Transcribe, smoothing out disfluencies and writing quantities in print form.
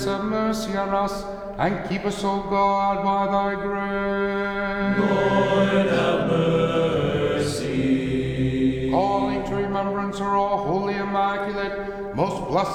Have mercy on us, and keep us, O God, by thy grace. Lord, have mercy. Calling to remembrance her all holy, immaculate, most blessed